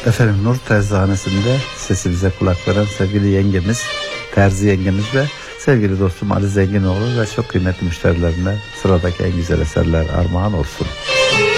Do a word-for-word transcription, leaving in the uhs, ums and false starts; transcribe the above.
Efendim Nur Terzihanesi'nde sesimize kulak veren sevgili yengemiz, Terzi yengemiz ve sevgili dostum Ali Zenginoğlu ve çok kıymetli müşterilerine sıradaki en güzel eserler armağan olsun.